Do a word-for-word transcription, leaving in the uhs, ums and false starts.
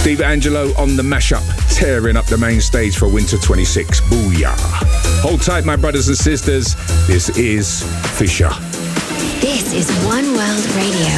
Steve Angelo on the mashup, tearing up the main stage for Winter twenty-six. Booyah. Hold tight, my brothers and sisters. This is Fisher. This is One World Radio.